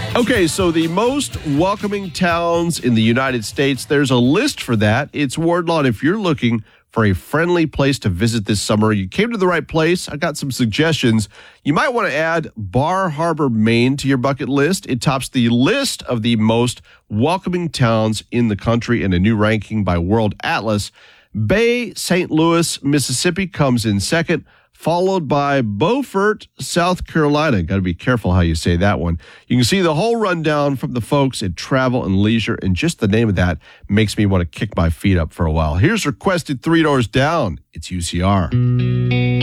Okay, so the most welcoming towns in the United States, there's a list for that. It's Wardlaw. If you're looking for a friendly place to visit this summer, you came to the right place. I got some suggestions. You might want to add Bar Harbor, Maine to your bucket list. It tops the list of the most welcoming towns in the country in a new ranking by World Atlas. Bay St. Louis, Mississippi comes in second, followed by Beaufort, South Carolina. Got to be careful how you say that one. You can see the whole rundown from the folks at Travel and Leisure, and just the name of that makes me want to kick my feet up for a while. Here's requested 3 doors down. It's UCR.